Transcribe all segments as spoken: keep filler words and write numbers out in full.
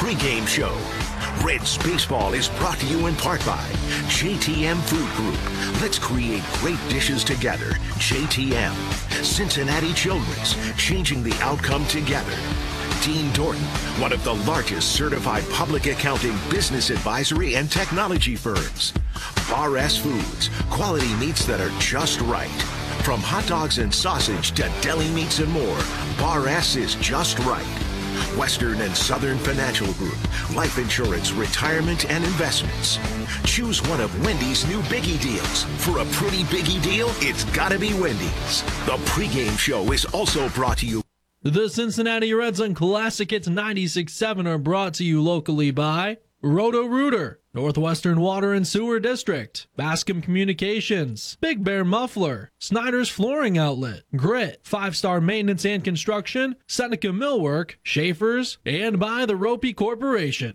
pregame show. Reds Baseball is brought to you in part by J T M Food Group. Let's create great dishes together. J T M. Cincinnati Children's, changing the outcome together. Dean Dorton, one of the largest certified public accounting, business advisory, and technology firms. Bar S Foods, quality meats that are just right. From hot dogs and sausage to deli meats and more, Bar S is just right. Western and Southern Financial Group, life insurance, retirement, and investments. Choose one of Wendy's new Biggie deals. For a pretty Biggie deal, it's gotta be Wendy's. The pregame show is also brought to you. The Cincinnati Reds on Classic Hits ninety-six point seven are brought to you locally by Roto-Rooter, Northwestern Water and Sewer District, Bascom Communications, Big Bear Muffler, Snyder's Flooring Outlet, Grit, Five Star Maintenance and Construction, Seneca Millwork, Schaefer's, and by the Ropey Corporation.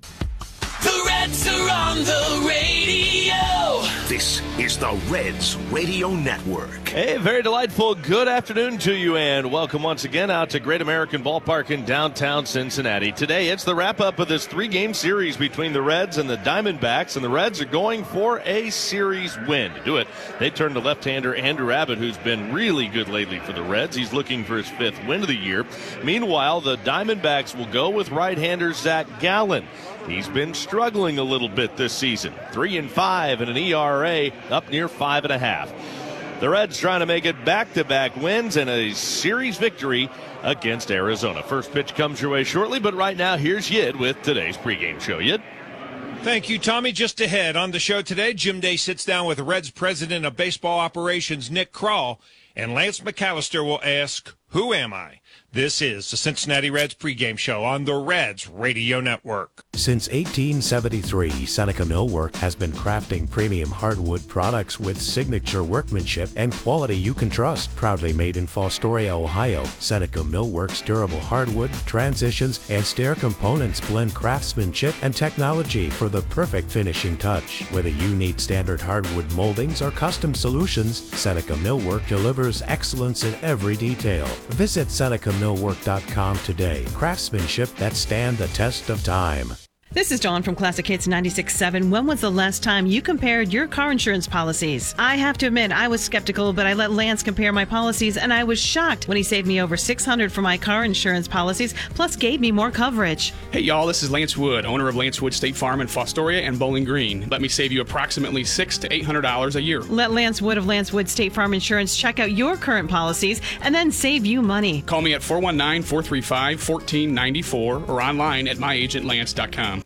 The Reds are on the radio. This is the Reds Radio Network. Hey, very delightful good afternoon to you, and welcome once again out to Great American Ballpark in downtown Cincinnati. Today, it's the wrap-up of this three-game series between the Reds and the Diamondbacks, and the Reds are going for a series win. To do it, they turn to left-hander Andrew Abbott, who's been really good lately for the Reds. He's looking for his fifth win of the year. Meanwhile, the Diamondbacks will go with right-hander Zach Gallen. He's been struggling a little bit this season. Three and five and an E R A up near five and a half. The Reds trying to make it back-to-back wins and a series victory against Arizona. First pitch comes your way shortly, but right now here's Yid with today's pregame show. Yid? Thank you, Tommy. Just ahead on the show today, Jim Day sits down with Reds President of Baseball Operations, Nick Krall, and Lance McAllister will ask, who am I? This is the Cincinnati Reds pregame show on the Reds Radio Network. Since eighteen seventy-three, Seneca Millwork has been crafting premium hardwood products with signature workmanship and quality you can trust. Proudly made in Fostoria, Ohio, Seneca Millwork's durable hardwood, transitions, and stair components blend craftsmanship and technology for the perfect finishing touch. Whether you need standard hardwood moldings or custom solutions, Seneca Millwork delivers excellence in every detail. Visit Seneca millwork dot com today. Craftsmanship that stand the test of time. This is Dawn from Classic Hits ninety-six point seven. When was the last time you compared your car insurance policies? I have to admit, I was skeptical, but I let Lance compare my policies, and I was shocked when he saved me over six hundred dollars for my car insurance policies, plus gave me more coverage. Hey, y'all, this is Lance Wood, owner of Lance Wood State Farm in Fostoria and Bowling Green. Let me save you approximately six hundred to eight hundred dollars a year. Let Lance Wood of Lance Wood State Farm Insurance check out your current policies and then save you money. Call me at four one nine, four three five, one four nine four or online at my agent lance dot com.